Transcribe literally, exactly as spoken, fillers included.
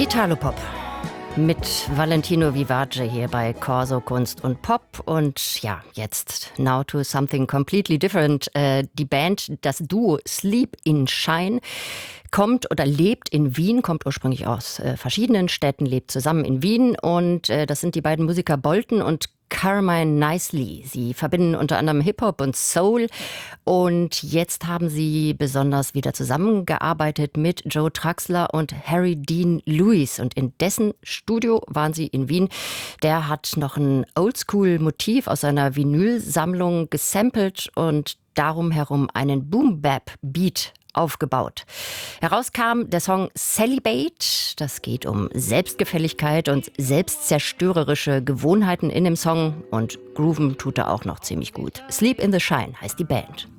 Italopop mit Valentino Vivace hier bei Corso Kunst und Pop. Und ja, jetzt now to something completely different. Äh, die Band, das Duo Sleep in Shine, kommt oder lebt in Wien, kommt ursprünglich aus äh, verschiedenen Städten, lebt zusammen in Wien. Und äh, das sind die beiden Musiker Bolton und Carmine Nicely. Sie verbinden unter anderem Hip-Hop und Soul. Und jetzt haben sie besonders wieder zusammengearbeitet mit Joe Traxler und Harry Dean Lewis. Und in dessen Studio waren sie in Wien. Der hat noch ein Oldschool-Motiv aus seiner Vinylsammlung gesampelt und darum herum einen Boom-Bap-Beat aufgebaut. Herauskam der Song Celibate. Das geht um Selbstgefälligkeit und selbstzerstörerische Gewohnheiten in dem Song. Und grooven tut er auch noch ziemlich gut. Sleep in the Shine heißt die Band.